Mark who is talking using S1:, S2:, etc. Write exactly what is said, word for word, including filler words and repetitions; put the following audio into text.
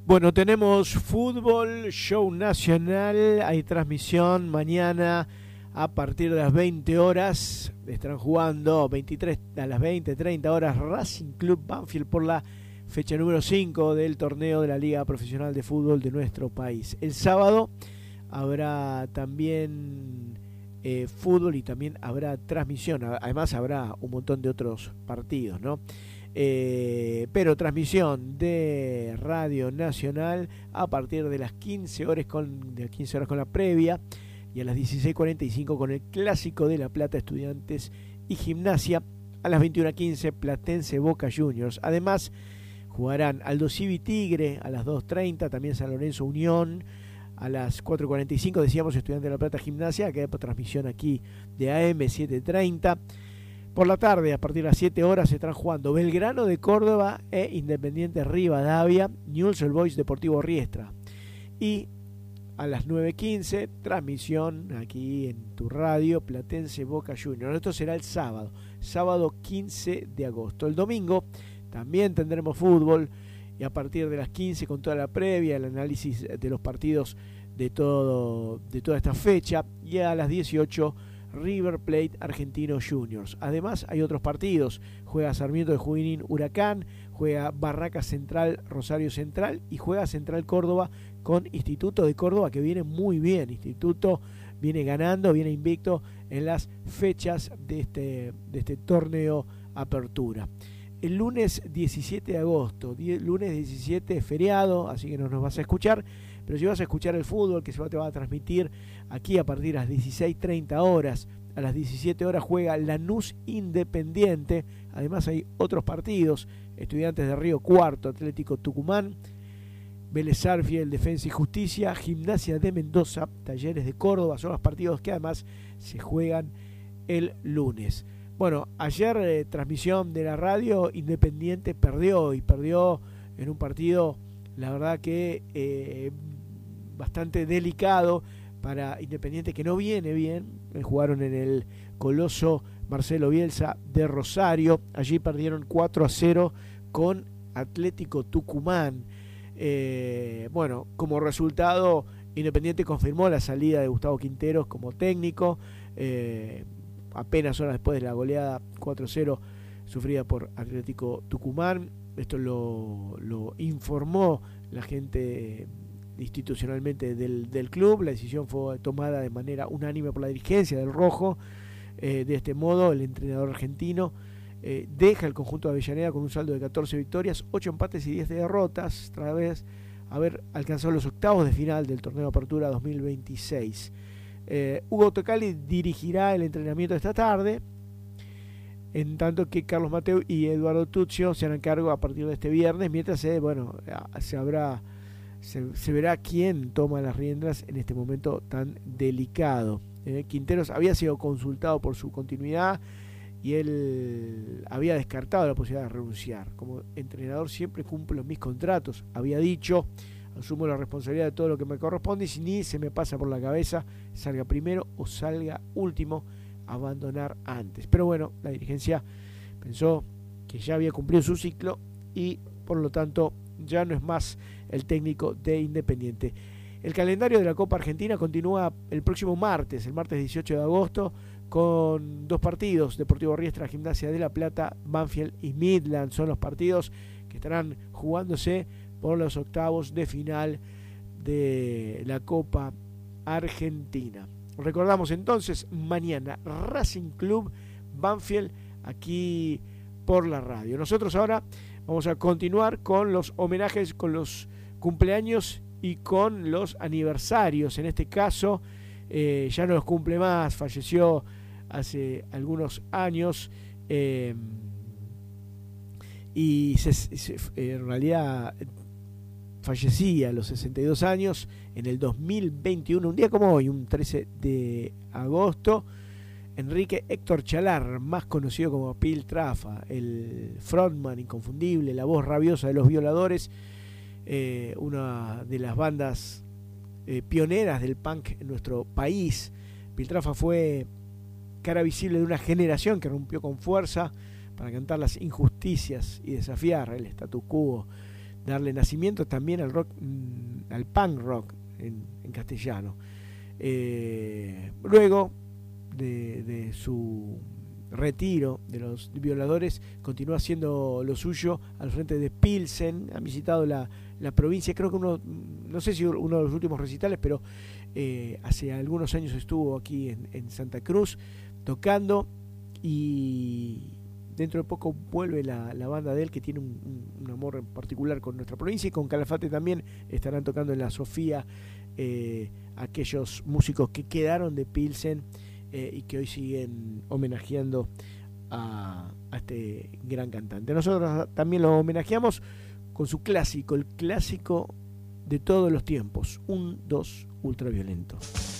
S1: Bueno, tenemos fútbol, show nacional, hay transmisión mañana a partir de las veinte horas. Estarán jugando veintitrés a las veinte, treinta horas Racing Club Banfield por la fecha número cinco del torneo de la Liga Profesional de Fútbol de nuestro país. El sábado habrá también eh, fútbol y también habrá transmisión. Además habrá un montón de otros partidos, ¿no? Eh, pero transmisión de Radio Nacional a partir de las quince horas con, de quince horas con la previa y a las dieciséis cuarenta y cinco con el Clásico de La Plata, Estudiantes y Gimnasia. A las veintiuna quince Platense Boca Juniors. Además jugarán Aldo Civi Tigre a las dos treinta, también San Lorenzo Unión a las cuatro cuarenta y cinco, decíamos Estudiantes de La Plata Gimnasia, que hay transmisión aquí de A M siete treinta. Por la tarde, a partir de las siete horas, se estarán jugando Belgrano de Córdoba e Independiente Rivadavia, Newell's Old Boys Deportivo Riestra. Y a las nueve quince, transmisión aquí en tu radio, Platense Boca Juniors. Esto será el sábado, sábado quince de agosto. El domingo también tendremos fútbol y a partir de las quince con toda la previa, el análisis de los partidos de, todo, de toda esta fecha. Y a las dieciocho, River Plate Argentino Juniors. Además hay otros partidos, juega Sarmiento de Junín Huracán, juega Barraca Central Rosario Central y juega Central Córdoba con Instituto de Córdoba, que viene muy bien. Instituto viene ganando, viene invicto en las fechas de este, de este torneo Apertura. El lunes diecisiete de agosto, lunes diecisiete, feriado, así que no nos vas a escuchar, pero si vas a escuchar el fútbol que se va, te va a transmitir aquí a partir de las dieciséis treinta horas. A las diecisiete horas juega Lanús Independiente. Además hay otros partidos, Estudiantes de Río Cuarto, Atlético Tucumán, Vélez Sarsfield, Defensa y Justicia, Gimnasia de Mendoza, Talleres de Córdoba. Son los partidos que además se juegan el lunes. Bueno, ayer eh, transmisión de la radio, Independiente perdió y perdió en un partido, la verdad que eh, bastante delicado para Independiente, que no viene bien. Eh, jugaron en el Coloso Marcelo Bielsa de Rosario. Allí perdieron cuatro a cero con Atlético Tucumán. Eh, bueno, como resultado, Independiente confirmó la salida de Gustavo Quinteros como técnico. Eh, apenas horas después de la goleada cuatro a cero sufrida por Atlético Tucumán. Esto lo, lo informó la gente institucionalmente del, del club. La decisión fue tomada de manera unánime por la dirigencia del Rojo. Eh, de este modo, el entrenador argentino eh, deja el conjunto de Avellaneda con un saldo de catorce victorias, ocho empates y diez derrotas, tras vez haber alcanzado los octavos de final del torneo Apertura dos mil veintiséis. Eh, Hugo Tocali dirigirá el entrenamiento de esta tarde, en tanto que Carlos Mateu y Eduardo Tuzio se harán cargo a partir de este viernes, mientras se, bueno, se, habrá, se, se verá quién toma las riendas en este momento tan delicado. Eh, Quinteros había sido consultado por su continuidad y él había descartado la posibilidad de renunciar. Como entrenador siempre cumplo mis contratos, había dicho. Asumo la responsabilidad de todo lo que me corresponde y si ni se me pasa por la cabeza, salga primero o salga último, abandonar antes. Pero bueno, la dirigencia pensó que ya había cumplido su ciclo y por lo tanto ya no es más el técnico de Independiente. El calendario de la Copa Argentina continúa el próximo martes, el martes dieciocho de agosto, con dos partidos: Deportivo Riestra, Gimnasia de La Plata, Banfield y Midland. Son los partidos que estarán jugándose por los octavos de final de la Copa Argentina. Recordamos entonces, mañana Racing Club Banfield aquí por la radio. Nosotros ahora vamos a continuar con los homenajes, con los cumpleaños y con los aniversarios. En este caso eh, ya no los cumple más, falleció hace algunos años eh, y se, se, en realidad fallecía a los sesenta y dos años en el dos mil veintiuno, un día como hoy, un trece de agosto, Enrique Héctor Chalar, más conocido como Piltrafa, el frontman inconfundible, la voz rabiosa de Los Violadores, eh, una de las bandas eh, pioneras del punk en nuestro país. Piltrafa fue cara visible de una generación que rompió con fuerza para cantar las injusticias y desafiar el status quo darle nacimiento también al rock, al punk rock en, en castellano. Eh, luego de, de su retiro de los Violadores, continúa haciendo lo suyo al frente de Pilsen. Ha visitado la, la provincia, creo que uno, no sé si uno de los últimos recitales, pero eh, hace algunos años estuvo aquí en, en Santa Cruz tocando, y dentro de poco vuelve la, la banda de él, que tiene un, un, un amor en particular con nuestra provincia, y con Calafate también estarán tocando en la Sofía eh, aquellos músicos que quedaron de Pilsen eh, y que hoy siguen homenajeando a, a este gran cantante. Nosotros también lo homenajeamos con su clásico, el clásico de todos los tiempos, un dos ultraviolento.